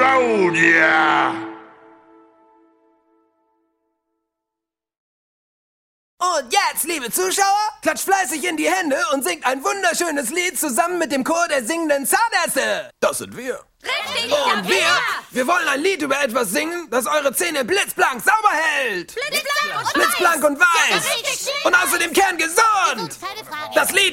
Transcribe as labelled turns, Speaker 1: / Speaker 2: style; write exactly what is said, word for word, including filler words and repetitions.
Speaker 1: Claudia!
Speaker 2: Und jetzt, liebe Zuschauer, klatscht fleißig in die Hände und singt ein wunderschönes Lied zusammen mit dem Chor der singenden Zahnärzte. Das sind wir.
Speaker 3: Richtig,
Speaker 2: Und wir, wir wollen ein Lied über etwas singen, das eure Zähne blitzblank sauber hält.
Speaker 3: Blitzblank und
Speaker 2: Blitzblank und weiß.
Speaker 3: Ja, richtig.
Speaker 2: Und außerdem kerngesund.
Speaker 3: Keine Frage.
Speaker 2: Das Lied